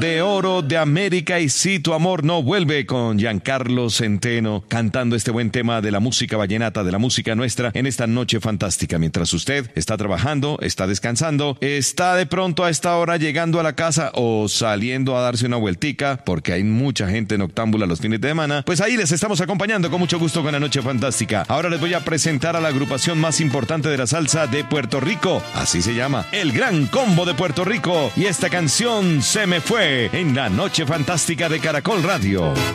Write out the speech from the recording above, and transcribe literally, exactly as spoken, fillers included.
de oro de América y Si tu amor no vuelve, con Giancarlo Centeno cantando este buen tema de la música vallenata, de la música nuestra, en esta noche fantástica. Mientras usted está trabajando, está descansando, está de pronto a esta hora llegando a la casa o saliendo a darse una vueltica, porque hay mucha gente noctámbula los fines de semana, pues ahí les estamos acompañando con mucho gusto con la noche fantástica. Ahora les voy a presentar a la agrupación más importante de la salsa de Puerto Rico. Así se llama, El Gran Combo de Puerto Rico. Y esta canción Se me fue en la noche fantástica de Caracol Radio.